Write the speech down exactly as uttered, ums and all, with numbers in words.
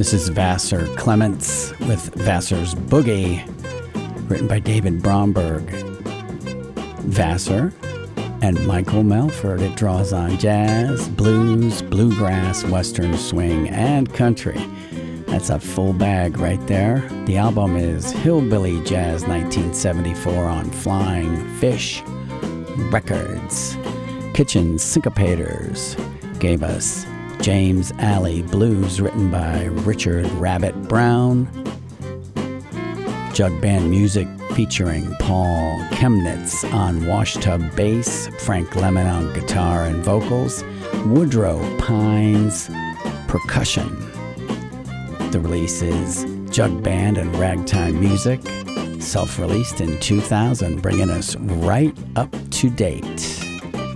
This is Vassar Clements with Vassar's Boogie, written by David Bromberg. Vassar and Michael Melford. It draws on jazz, blues, bluegrass, western swing, and country. That's a full bag right there. The album is Hillbilly Jazz nineteen seventy-four on Flying Fish Records. Kitchen Syncopators gave us James Alley Blues, written by Richard Rabbit Brown. Jug Band Music featuring Paul Chemnitz on washtub bass, Frank Lemon on guitar and vocals, Woodrow Pines percussion. The release is Jug Band and Ragtime Music, self-released in two thousand, bringing us right up to date.